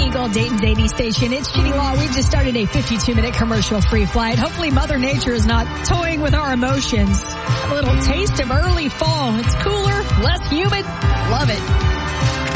Eagle, Dayton's 80 station. It's Jeannie Law. We've just started a 52-minute commercial-free flight. Hopefully Mother Nature is not toying with our emotions. A little taste of early fall. It's cooler, less humid. Love it.